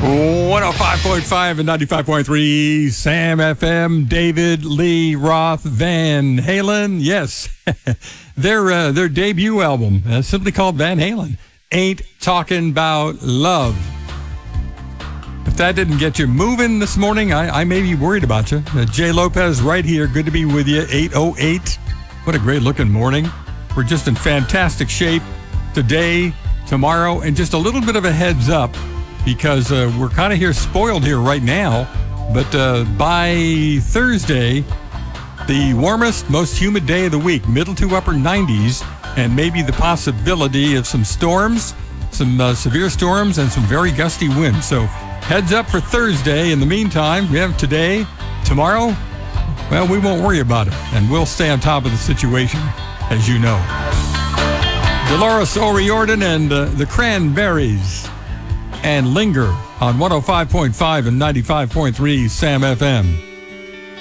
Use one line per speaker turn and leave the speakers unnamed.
105.5 and 95.3 Sam FM. David Lee Roth Van Halen. Yes, their debut album, simply called Van Halen, Ain't Talking About Love. If that didn't get you moving this morning, I may be worried about you. Jay Lopez right here. Good to be with you. 8:08. What a great looking morning. We're just in fantastic shape today, tomorrow, and just a little bit of a heads up, because we're kind of spoiled here right now. But by Thursday, the warmest, most humid day of the week, middle to upper 90s, and maybe the possibility of some storms, some severe storms, and some very gusty winds. So heads up for Thursday. In the meantime, we have today, tomorrow, well, we won't worry about it, and we'll stay on top of the situation, as you know. Dolores O'Riordan and the Cranberries and Linger on 105.5 and 95.3 Sam FM.